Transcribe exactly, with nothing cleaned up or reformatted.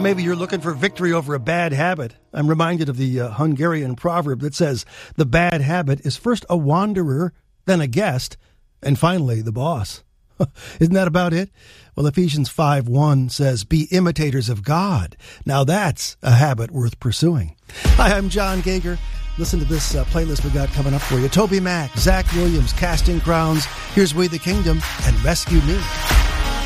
maybe you're looking for victory over a bad habit. I'm reminded of the uh, Hungarian proverb that says the bad habit is first a wanderer, then a guest, and finally the boss. Isn't that about it? Well, Ephesians five one says, be imitators of God. Now that's a habit worth pursuing. Hi, I'm John Gager. Listen to this uh, playlist we got coming up for you. Toby Mac, Zach Williams, Casting Crowns, Here's We the Kingdom, and Rescue Me.